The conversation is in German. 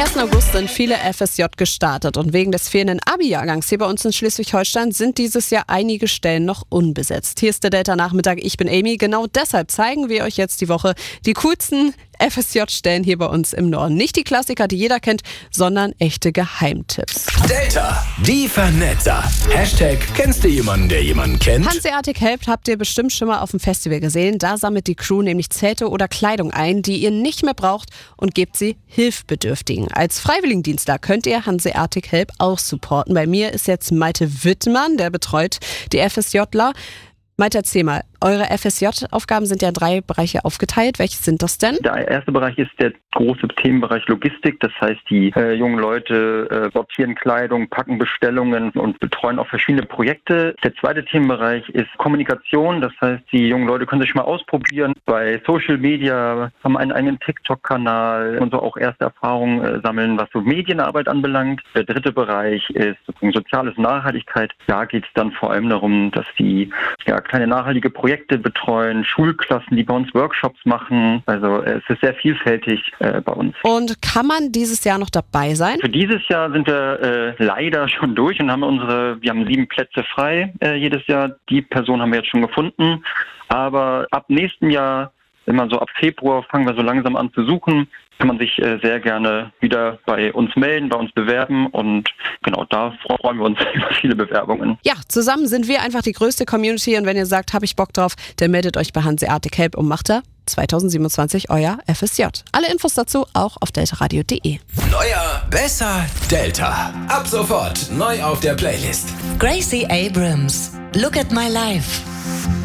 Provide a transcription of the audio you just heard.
1. August sind viele FSJ gestartet und wegen des fehlenden Abi-Jahrgangs hier bei uns in Schleswig-Holstein sind dieses Jahr einige Stellen noch unbesetzt. Hier ist der Delta-Nachmittag, ich bin Amy. Genau deshalb zeigen wir euch jetzt die Woche die coolsten FSJ-Stellen hier bei uns im Norden. Nicht die Klassiker, die jeder kennt, sondern echte Geheimtipps. Delta, die Vernetzer. Hashtag, kennst du jemanden, der jemanden kennt? Hanseatic Help habt ihr bestimmt schon mal auf dem Festival gesehen. Da sammelt die Crew nämlich Zelte oder Kleidung ein, die ihr nicht mehr braucht und gebt sie Hilfsbedürftigen. Als Freiwilligendienstler könnt ihr Hanseatic Help auch supporten. Bei mir ist jetzt Malte Wittmann, der betreut die FSJler. Malte, erzähl mal, eure FSJ-Aufgaben sind ja in 3 Bereiche aufgeteilt. Welche sind das denn? Der erste Bereich ist der große Themenbereich Logistik. Das heißt, die jungen Leute sortieren Kleidung, packen Bestellungen und betreuen auch verschiedene Projekte. Der zweite Themenbereich ist Kommunikation. Das heißt, die jungen Leute können sich mal ausprobieren. Bei Social Media haben einen eigenen TikTok-Kanal und so auch erste Erfahrungen sammeln, was so Medienarbeit anbelangt. Der dritte Bereich ist soziales Nachhaltigkeit. Da geht es dann vor allem darum, dass die kleine nachhaltige Projekte betreuen, Schulklassen, die bei uns Workshops machen. Also es ist sehr vielfältig bei uns. Und kann man dieses Jahr noch dabei sein? Für dieses Jahr sind wir leider schon durch und wir haben 7 Plätze frei jedes Jahr. Die Person haben wir jetzt schon gefunden. Aber ab nächstem Jahr, immer so ab Februar, fangen wir so langsam an zu suchen. Kann man sich sehr gerne wieder bei uns melden, bei uns bewerben und genau, da freuen wir uns über viele Bewerbungen. Ja, zusammen sind wir einfach die größte Community und wenn ihr sagt, habe ich Bock drauf, dann meldet euch bei Hanseatic Help und macht da 2027 euer FSJ. Alle Infos dazu auch auf deltaradio.de. Neuer, besser, Delta. Ab sofort neu auf der Playlist. Gracie Abrams, Look at My Life.